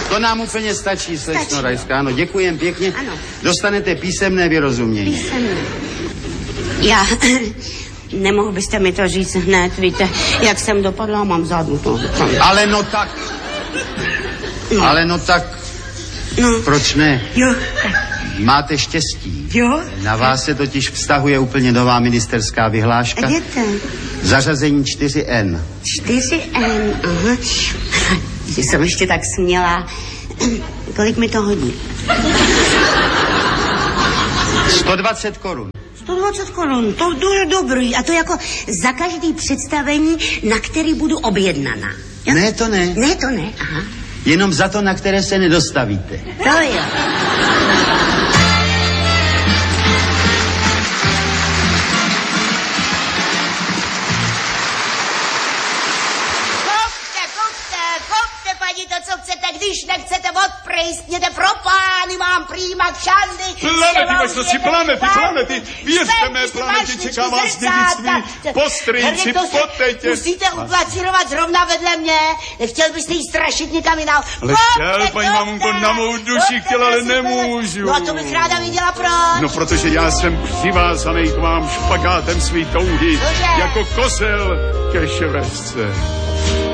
To nám úplně stačí, slečno Rajská. Ano, děkujem pěkně. Ano. Dostanete písemné vyrozumění. Písemné. Já... Nemohl byste mi to říct hned, víte, jak jsem dopadla, mám zádu to. Ale no tak... No. Proč ne? Jo. Máte štěstí. Jo. Na vás se totiž vztahuje úplně nová ministerská vyhláška. Jděte. Zařazení 4N. 4N, aha. Že jsem ještě tak smělá. Kolik mi to hodí? 120 korun. 120 korun, to je dobrý. A to jako za každý představení, na který budu objednaná. Jo? Ne, to ne. Ne, to ne, aha. Jenom za to, na které se nedostavíte. To jo. Kopte, paní, to, co chcete, když nechcete odprejstněte pro pány, mám přijímat šandy. Planety, věřte mé planety, čeká vás dědictví, postrýci, potejtě. Musíte uplacírovat zrovna vedle mě, nechtěl byste jí strašit někam jinam. Ale chtěl, paní mamunko, na mou duši chtěl, ale nemůžu. No a to bych ráda viděla proč. No, protože já jsem přivázaný k vám špagátem svý touhy, jako kozel ke švestce.